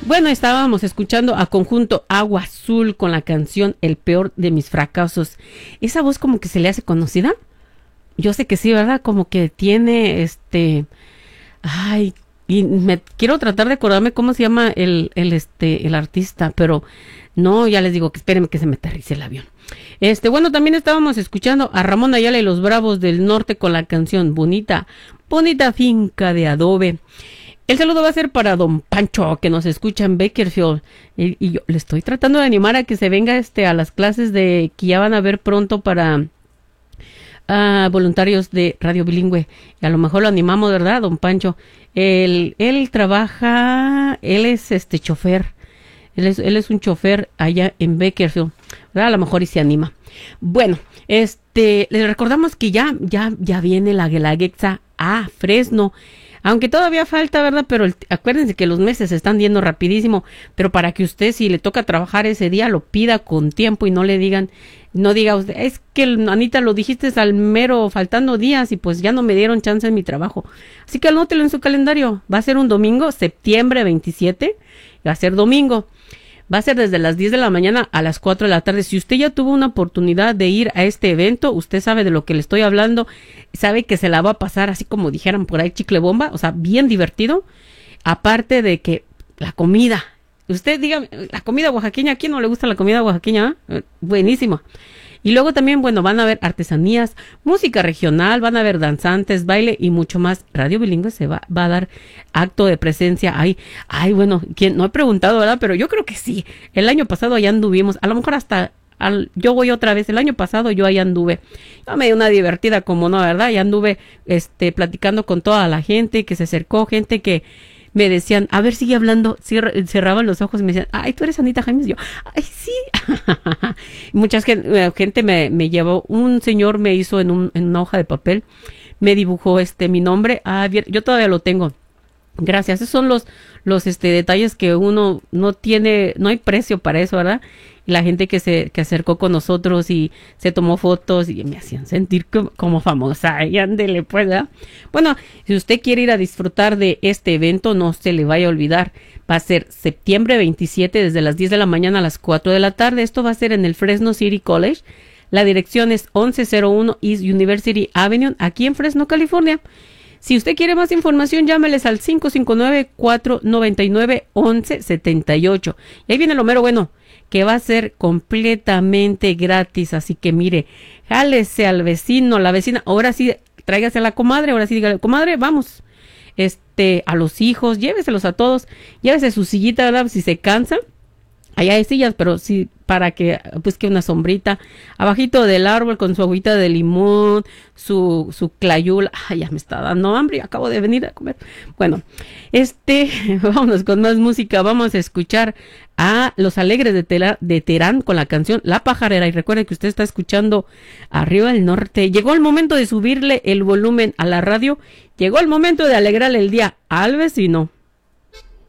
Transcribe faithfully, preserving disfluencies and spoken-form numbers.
bueno, estábamos escuchando a Conjunto Agua Azul con la canción El peor de mis fracasos. Esa voz como que se le hace conocida. Yo sé que sí, ¿verdad? Como que tiene este... Ay, y me quiero tratar de acordarme cómo se llama el, el, este, el artista, pero no, ya les digo que espérenme que se me aterrice el avión. Este, bueno, también estábamos escuchando a Ramón Ayala y los Bravos del Norte con la canción Bonita, Bonita Finca de Adobe. El saludo va a ser para don Pancho, que nos escucha en Bakersfield. Y, y yo le estoy tratando de animar a que se venga este a las clases de que ya van a ver pronto para uh, voluntarios de Radio Bilingüe. Y a lo mejor lo animamos, ¿verdad, don Pancho? Él, él trabaja, él es este chofer. Él es, él es un chofer allá en Bakersfield, ¿verdad? A lo mejor y se anima. Bueno, este, les recordamos que ya, ya, ya viene la Guelaguetza a Fresno. Aunque todavía falta, ¿verdad? Pero el, acuérdense que los meses se están yendo rapidísimo. Pero para que usted, si le toca trabajar ese día, lo pida con tiempo y no le digan, no diga usted, es que Anita lo dijiste al mero faltando días y pues ya no me dieron chance en mi trabajo. Así que anótelo en su calendario. Va a ser un domingo, septiembre veintisiete. Va a ser domingo. Va a ser desde las diez de la mañana a las cuatro de la tarde. Si usted ya tuvo una oportunidad de ir a este evento, usted sabe de lo que le estoy hablando, sabe que se la va a pasar así como dijeran por ahí chicle bomba, o sea, bien divertido. Aparte de que la comida, usted diga, la comida oaxaqueña, ¿a quién no le gusta la comida oaxaqueña? ¿Eh? Buenísima. Y luego también, bueno, van a haber artesanías, música regional, van a haber danzantes, baile y mucho más. Radio Bilingüe se va, va a dar acto de presencia ahí. Ay, bueno, ¿quién? No he preguntado, ¿verdad? Pero yo creo que sí. El año pasado allá anduvimos, a lo mejor hasta, al, yo voy otra vez. El año pasado yo allá anduve. Yo me di una divertida, como no, ¿verdad? Y anduve, este, platicando con toda la gente que se acercó, gente que me decían, a ver, sigue hablando, Cierra, cerraban los ojos y me decían, ay, tú eres Anita Jaimes. Y yo, ay, sí. Mucha gente, gente me, me llevó, un señor me hizo en, un, en una hoja de papel, me dibujó este mi nombre, ah, yo todavía lo tengo. Gracias, esos son los, los este, detalles que uno no tiene, no hay precio para eso, ¿verdad? Y la gente que se que acercó con nosotros y se tomó fotos y me hacían sentir como, como famosa, y ándele pues, ¿verdad? Bueno, si usted quiere ir a disfrutar de este evento, no se le vaya a olvidar, va a ser septiembre veintisiete desde las diez de la mañana a las cuatro de la tarde, esto va a ser en el Fresno City College, la dirección es once cero uno East University Avenue, aquí en Fresno, California. Si usted quiere más información, llámeles al cinco cinco nueve, cuatro nueve nueve, once setenta y ocho. Y ahí viene lo mero bueno, que va a ser completamente gratis. Así que mire, jálese al vecino, la vecina. Ahora sí, tráigase a la comadre, ahora sí dígale, comadre, vamos. Este, a los hijos, lléveselos a todos. Llévese su sillita, ¿verdad? Si se cansa. Allá hay sillas, pero sí, para que, pues que una sombrita, abajito del árbol con su agüita de limón, su, su clayula. Ay, ya me está dando hambre, acabo de venir a comer. Bueno, este, vámonos con más música, vamos a escuchar a Los Alegres de, Tela, de Terán con la canción La Pajarera. Y recuerde que usted está escuchando Arriba del Norte. Llegó el momento de subirle el volumen a la radio, llegó el momento de alegrarle el día al vecino.